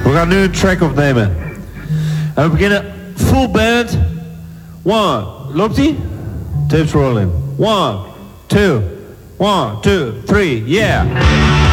We gaan nu een track opnemen. En we beginnen full band. 1, loopt-ie? Tapes rolling. 1, 2, 1, 2, 3, yeah.